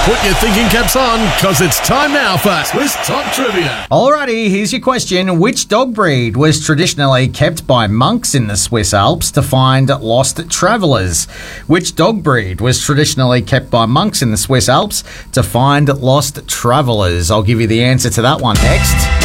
Put your thinking caps on, because it's time now for Swiss Top Trivia. Alrighty, here's your question. Which dog breed was traditionally kept by monks in the Swiss Alps to find lost travellers? Which dog breed was traditionally kept by monks in the Swiss Alps to find lost travellers? I'll give you the answer to that one next.